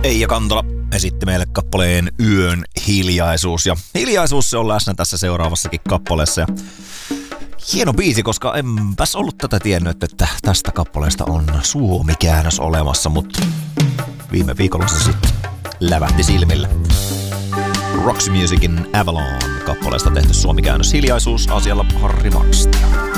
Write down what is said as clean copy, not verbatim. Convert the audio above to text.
Eija Kantola esitti meille kappaleen Yön hiljaisuus. Ja hiljaisuus se on läsnä tässä seuraavassakin kappaleessa. Ja hieno biisi, koska enpäs ollut tätä tiennyt, että tästä kappaleesta on suomikäännös olemassa, mutta viime viikolla se sitten lävähti silmille. Roxy Musicin Avalon kappaleesta tehty suomikäännös hiljaisuus asialla Harri Makstia.